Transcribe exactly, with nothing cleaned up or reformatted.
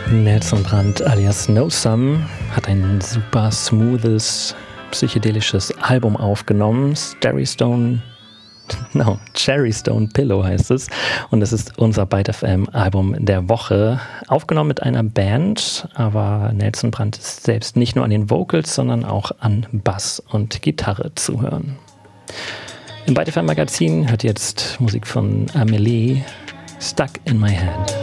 Nelson Brandt alias No Sum hat ein super smoothes, psychedelisches Album aufgenommen. Starry Stone, no, Cherry Stone Pillow heißt es. Und es ist unser Byte F M Album der Woche. Aufgenommen mit einer Band, aber Nelson Brandt ist selbst nicht nur an den Vocals, sondern auch an Bass und Gitarre zu hören. Im Byte F M Magazin hört jetzt Musik von Amelie, Stuck in My Head.